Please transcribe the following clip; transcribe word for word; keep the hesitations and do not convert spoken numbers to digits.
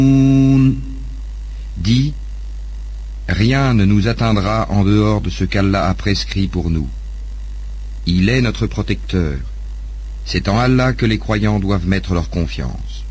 Dis, rien ne nous atteindra en dehors de ce qu'Allah a prescrit pour nous. Il est notre protecteur. C'est en Allah que les croyants doivent mettre leur confiance.